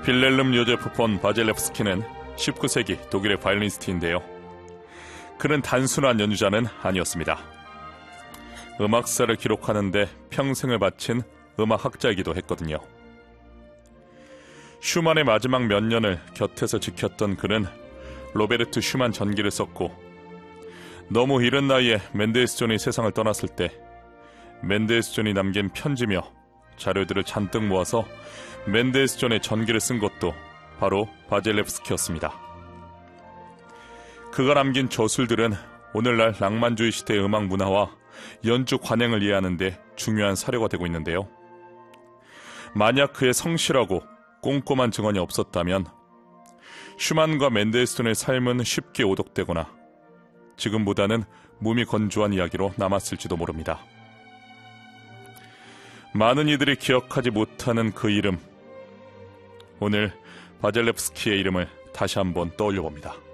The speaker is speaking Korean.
빌렐름 요제프 폰 바젤레프스키는 19세기 독일의 바이올리니스트인데요. 그는 단순한 연주자는 아니었습니다. 음악사를 기록하는 데 평생을 바친 음악학자이기도 했거든요. 슈만의 마지막 몇 년을 곁에서 지켰던 그는 로베르트 슈만 전기를 썼고, 너무 이른 나이에 멘델스존이 세상을 떠났을 때 멘델스존이 남긴 편지며 자료들을 잔뜩 모아서 멘델스존의 전기를 쓴 것도 바로 바젤레프스키였습니다. 그가 남긴 저술들은 오늘날 낭만주의 시대의 음악 문화와 연주 관행을 이해하는 데 중요한 사료가 되고 있는데요. 만약 그의 성실하고 꼼꼼한 증언이 없었다면 슈만과 멘델스존의 삶은 쉽게 오독되거나 지금보다는 몸이 건조한 이야기로 남았을지도 모릅니다. 많은 이들이 기억하지 못하는 그 이름, 오늘 바젤레프스키의 이름을 다시 한번 떠올려 봅니다.